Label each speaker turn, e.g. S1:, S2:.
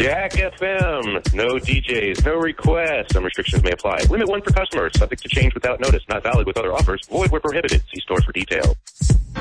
S1: Jack FM. No DJs, no requests. Some restrictions may apply. Limit 1 per customer. Subject to change without notice. Not valid with other offers. Void where prohibited. See stores for details.